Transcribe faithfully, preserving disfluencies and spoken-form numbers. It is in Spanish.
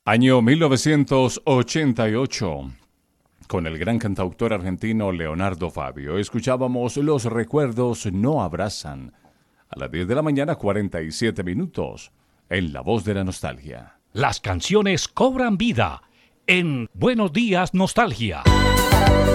Año mil novecientos ochenta y ocho. Con el gran cantautor argentino Leonardo Fabio, escuchábamos Los recuerdos no abrazan. A las diez de la mañana, cuarenta y siete minutos, en La Voz de la Nostalgia. Las canciones cobran vida en Buenos Días Nostalgia.